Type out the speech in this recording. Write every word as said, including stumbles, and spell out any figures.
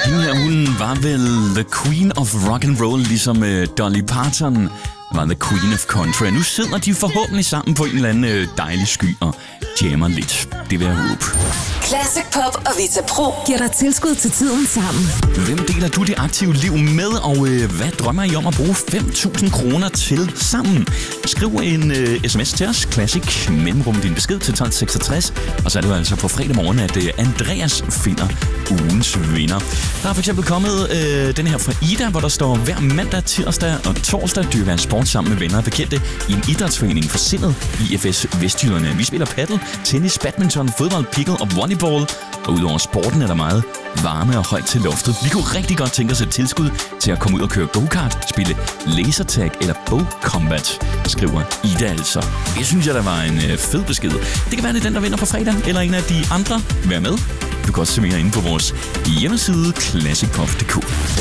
Hende her, hun var vel the queen of rock and roll, ligesom uh, Dolly Parton var the queen of country. Nu sidder de forhåbentlig sammen på en eller anden uh, dejlig sky og jammer lidt. Det vil jeg håbe. Classic Pop og Vita Pro giver dig tilskud til tiden sammen. Hvem deler du det aktive liv med, og øh, hvad drømmer I om at bruge fem tusind kroner til sammen? Skriv en øh, sms til os, Classic, mellemrum din besked til tolv seksogtres, og så er det jo altså på fredag morgen, at øh, Andreas finder ugens vinder. Der er for eksempel kommet øh, den her fra Ida, hvor der står hver mandag, tirsdag og torsdag dyrker jeg sport sammen med venner og bekendte i en idrætsforening for sindet i F S Vestjylland. Vi spiller paddle, tennis, badminton, fodbold, pickle og volleyball, og udover sporten er der meget varme og højt til loftet. Vi kunne rigtig godt tænke os et tilskud til at komme ud og køre go-kart, spille lasertag eller bow combat, skriver Ida altså. Jeg synes, jeg, der var en øh, fed besked. Det kan være, det er den, der vinder på fredag, eller en af de andre. Vær med. Du kan også se mere inde på vores hjemmeside classic pop punktum d k.